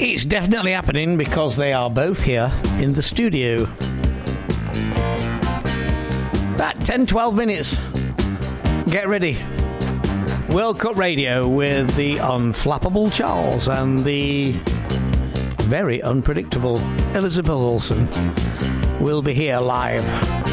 It's definitely happening because they are both here in the studio. About 10-12 minutes. Get ready. World Cup Radio with the unflappable Charles and the very unpredictable Elizabeth Olsen will be here live.